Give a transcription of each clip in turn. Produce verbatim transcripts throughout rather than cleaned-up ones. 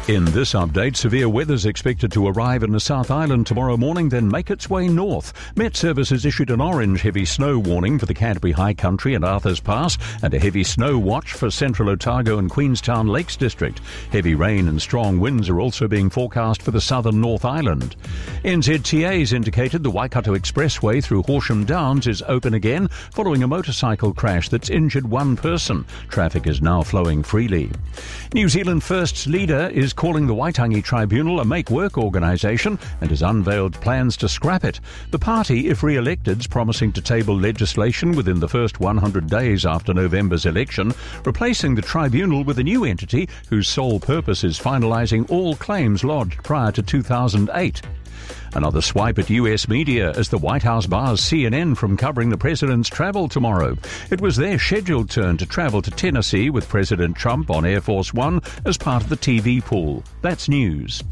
In this update, severe weather's expected to arrive in the South Island tomorrow morning, then make its way north. Met Services issued an orange heavy snow warning for the Canterbury High Country and Arthurs Pass, and a heavy snow watch for Central Otago and Queenstown Lakes District. Heavy rain and strong winds are also being forecast for the southern North Island. N Z T A's indicated the Waikato Expressway through Horsham Downs is open again following a motorcycle crash that's injured one person. Traffic is now flowing freely. New Zealand First's leader is calling the Waitangi Tribunal a make-work organisation and has unveiled plans to scrap it. The party, if re-elected, is promising to table legislation within the first one hundred days after November's election, replacing the tribunal with a new entity whose sole purpose is finalising all claims lodged prior to two thousand eight. Another swipe at U S media as the White House bars C N N from covering the president's travel tomorrow. It was their scheduled turn to travel to Tennessee with President Trump on Air Force One as part of the T V pool. That's news.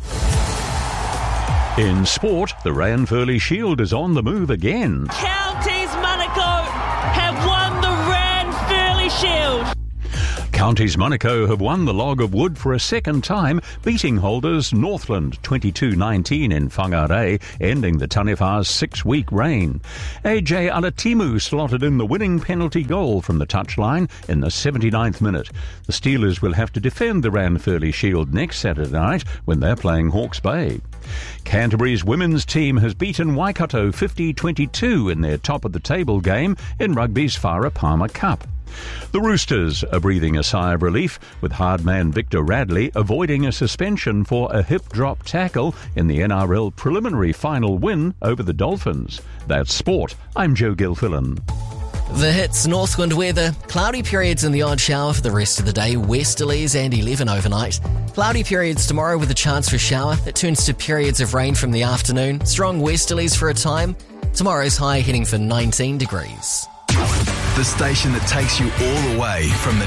In sport, the Ranfurly Shield is on the move again. Counties Manukau have won the Ranfurly Shield. Counties Manukau have won the Log of Wood for a second time, beating holders Northland twenty-two nineteen in Whangarei, ending the Taniwha's six-week reign. A J Alatimu slotted in the winning penalty goal from the touchline in the seventy-ninth minute. The Steelers will have to defend the Ranfurly Shield next Saturday night when they're playing Hawke's Bay. Canterbury's women's team has beaten Waikato fifty twenty-two in their top-of-the-table game in rugby's Farah Palmer Cup. The Roosters are breathing a sigh of relief, with hard man Victor Radley avoiding a suspension for a hip-drop tackle in the N R L preliminary final win over the Dolphins. That's sport. I'm Joe Gilfillan. The hits: Northwind weather, cloudy periods and the odd shower for the rest of the day, westerlies and eleven overnight. Cloudy periods tomorrow with a chance for shower that turns to periods of rain from the afternoon, strong westerlies for a time. Tomorrow's high heading for nineteen degrees. The station that takes you all the way from the